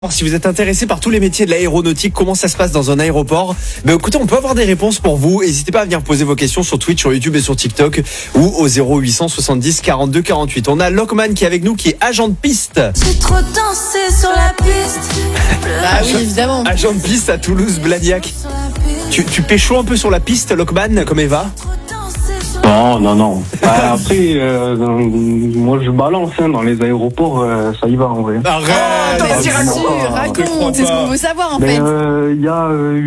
Si vous êtes intéressé par tous les métiers de l'aéronautique, comment ça se passe dans un aéroport, écoutez, on peut avoir des réponses pour vous. N'hésitez pas à venir poser vos questions sur Twitch, sur YouTube et sur TikTok ou au 0800 70 42 48. On a Lockman qui est avec nous, qui est agent de piste. J'ai trop dansé sur la piste. Ah oui, évidemment. Agent de piste à Toulouse, Blagnac. Tu pécho un peu sur la piste, Lockman, comme Eva? Non. Après, moi je balance dans les aéroports, ça y va en vrai. Arrête! Bien sûr, raconte, c'est ce qu'on veut savoir en fait. Il y a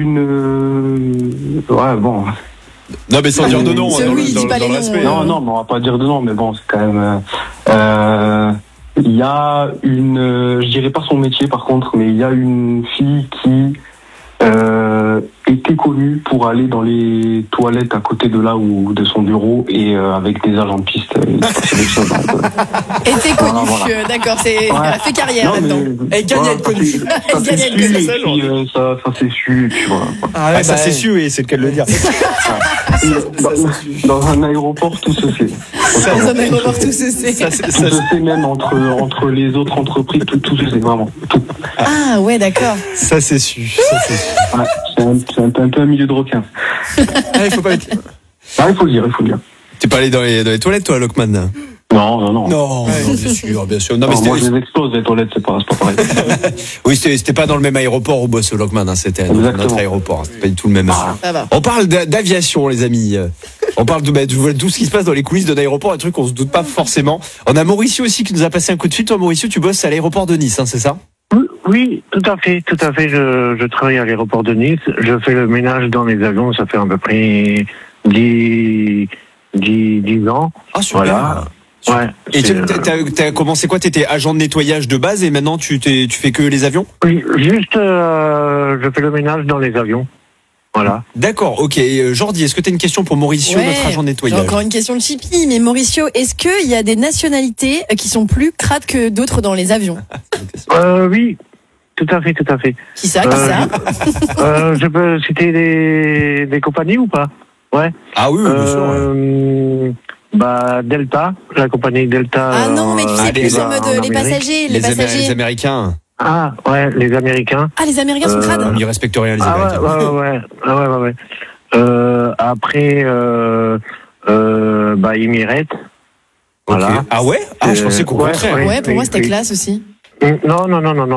ouais, bon. Non, mais sans dire de nom, Oui, dis pas les noms. Non, mais on va pas dire de nom, mais bon, c'est quand même. Il y a je dirais pas son métier par contre, mais il y a une fille qui était connue pour aller dans les toilettes à côté de là ou de son bureau et avec des agents de piste. C'est des choses. Était connue, d'accord, elle a fait carrière là-dedans. Elle gagne à être connue. Ça s'est su, et puis ça s'est su, tu vois. Ça s'est su, oui, c'est le cas de le dire. Dans un aéroport, tout se fait. Dans un aéroport, tout se sait. Tout se fait même entre les autres entreprises, tout se fait vraiment. Tout. Ah ouais, d'accord. Ça c'est su. Ouais, c'est un peu un milieu de requin. Il faut pas être... il faut le dire. T'es pas allé dans les toilettes, toi, Lockman? Non. Non, bien sûr. Non, mais moi, je les explose, les toilettes, c'est pas pareil. Oui, c'était pas dans le même aéroport où bosse Lockman, hein, c'était dans notre aéroport. C'était pas du tout le même. Ça va. On parle d'aviation, les amis. On parle de tout ce qui se passe dans les coulisses d'un aéroport, un truc qu'on se doute pas forcément. On a Mauricio aussi qui nous a passé un coup de fil. Toi, Mauricio, tu bosses à l'aéroport de Nice, hein, c'est ça? Oui, tout à fait. Je travaille à l'aéroport de Nice. Je fais le ménage dans les avions. Ça fait à peu près 10 ans. Ah, super. Voilà. Ouais. Et t'as commencé quoi? T'étais agent de nettoyage de base et maintenant tu fais que les avions? Oui, juste je fais le ménage dans les avions. Voilà. D'accord, ok. Jordi, est-ce que tu as une question pour Mauricio, notre agent de nettoyage? J'ai encore une question de Chippy, mais Mauricio, est-ce qu'il y a des nationalités qui sont plus crades que d'autres dans les avions? Oui, tout à fait. Qui ça? Je peux citer des compagnies ou pas? Ouais. Ah oui, bien sûr. Delta, la compagnie Delta. Ah non, mais tu sais plus en mode les passagers. Les Américains. Ah ouais, les Américains. Ah, les Américains sont crades. Ils respectent rien, les Américains. Ouais. Après, Emirates. Voilà. Okay. Ah ouais? Je pensais qu'au contraire. Ouais, pour moi c'était classe aussi. Non.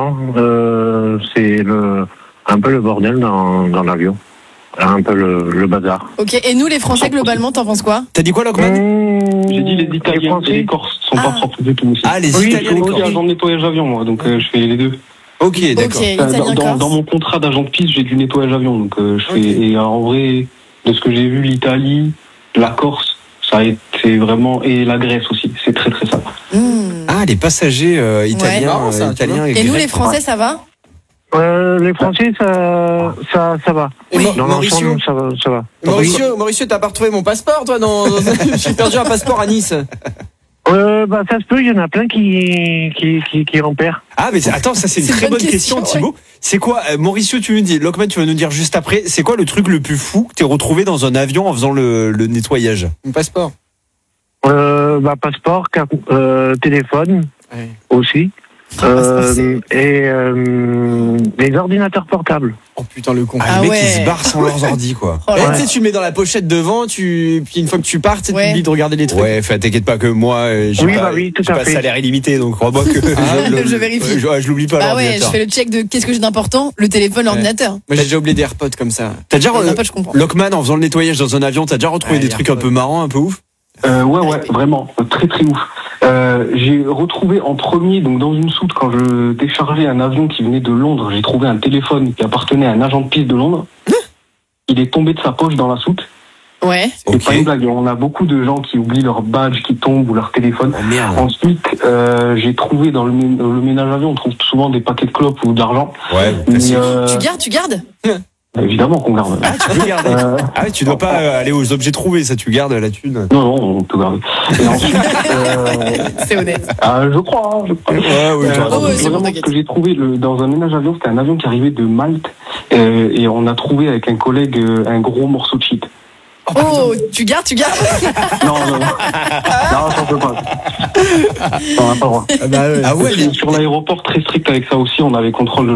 C'est un peu le bordel dans l'avion. Un peu le bazar. Ok, et nous les Français globalement, t'en penses quoi? T'as dit quoi, Lockman? J'ai dit les Italiens et les Corses sont pas propres du tout aussi. Ah, les Italiens, je suis agent de nettoyage avion, moi, donc je fais les deux. Ok, d'accord. Dans mon contrat d'agent de piste, j'ai du nettoyage avion, donc je fais. Et en vrai, de ce que j'ai vu, l'Italie, la Corse, ça a été vraiment, et la Grèce aussi, c'est très très sympa. Ah, les passagers italiens, italiens et nous les Français, ça va? Les Français, ça va. Oui. Mauricio, ça va. Mauricio, t'as pas retrouvé mon passeport, toi? J'ai perdu un passeport à Nice. Ça se peut, il y en a plein qui repèrent. Ah, mais attends, ça c'est une très bonne question, Thibaut. Ouais. C'est quoi, Mauricio, tu nous dis, Lockman, tu vas nous dire juste après, c'est quoi le truc le plus fou que t'es retrouvé dans un avion en faisant le nettoyage? Mon passeport. Passeport, téléphone, aussi. Et les ordinateurs portables. Oh putain, le con. Les mecs qui se barrent sans leurs ordi, quoi. Tu sais, tu le mets dans la pochette devant, puis une fois que tu pars, tu oublies de regarder les trucs. Ouais, t'inquiète pas que moi, j'ai pas salaire illimité, donc crois-moi que je vérifie. Je l'oublie pas, l'ordinateur. Je fais le check de qu'est-ce que j'ai d'important, le téléphone, l'ordinateur. Moi, j'ai déjà oublié des AirPods comme ça. T'as déjà, Lockman, en faisant le nettoyage dans un avion, t'as déjà retrouvé des trucs un peu marrants, un peu ouf? Ouais, vraiment, très très ouf. J'ai retrouvé en premier, donc dans une soute, quand je déchargeais un avion qui venait de Londres, j'ai trouvé un téléphone qui appartenait à un agent de piste de Londres. Il est tombé de sa poche dans la soute. Ouais. C'est pas une blague. On a beaucoup de gens qui oublient leur badge, qui tombent, ou leur téléphone. Ensuite, j'ai trouvé dans le ménage avion, on trouve souvent des paquets de clopes ou d'argent. Ouais. Tu gardes? Évidemment qu'on garde. Ah, tu peux garder. Tu dois pas aller aux objets trouvés, ça, tu gardes la thune. Non, on peut garder. Et ensuite, c'est honnête. Je crois. Ce que j'ai trouvé dans un ménage avion, c'était un avion qui arrivait de Malte, et on a trouvé avec un collègue un gros morceau de shit. Oh, tu gardes. Non, ça peut pas. On n'a pas le droit. Ah ouais. Sur l'aéroport, très strict avec ça aussi, on avait contrôle de